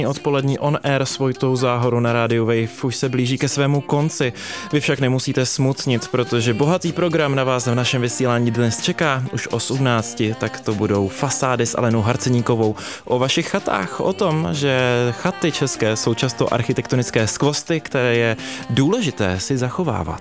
Odpolední On Air s Vojtou Záhorou na rádiu Wave už se blíží ke svému konci. Vy však nemusíte smutnit, protože bohatý program na vás v našem vysílání dnes čeká už o 18. Tak to budou fasády s Alenou Harceníkovou o vašich chatách, o tom, že chaty české jsou často architektonické skvosty, které je důležité si zachovávat.